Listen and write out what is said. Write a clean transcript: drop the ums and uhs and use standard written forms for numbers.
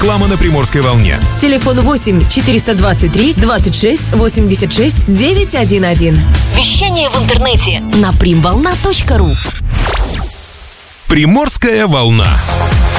Реклама на Приморской волне. Телефон 8 423 26 86 911. Вещание в интернете на primvolna.ru. Приморская волна.